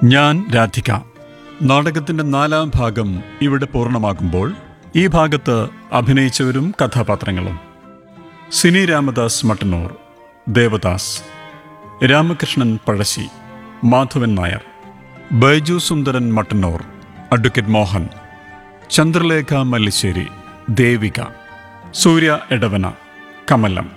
ഞാൻ രാധിക. നാടകത്തിൻ്റെ 4-ാം ഭാഗം ഇവിടെ പൂർണ്ണമാകുമ്പോൾ ഈ ഭാഗത്ത് അഭിനയിച്ചവരും കഥാപാത്രങ്ങളും: സിനി രാമദാസ് മട്ടന്നൂർ, ദേവദാസ്; രാമകൃഷ്ണൻ പഴശ്ശി, മാധവൻ നായർ; ബൈജു സുന്ദരൻ മട്ടന്നൂർ, അഡ്വക്കേറ്റ് മോഹൻ; ചന്ദ്രലേഖ മല്ലിശ്ശേരി, ദേവിക; സൂര്യ എടവന, കമലം;